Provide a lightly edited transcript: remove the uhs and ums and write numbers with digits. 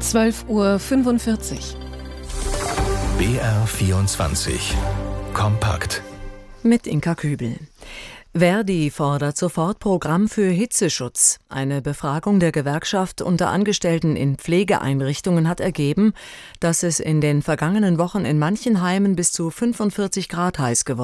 12:45 Uhr. BR24 Kompakt mit Inka Kübel. Verdi fordert sofort Programm für Hitzeschutz. Eine Befragung der Gewerkschaft unter Angestellten in Pflegeeinrichtungen hat ergeben, dass es in den vergangenen Wochen in manchen Heimen bis zu 45 Grad heiß geworden ist.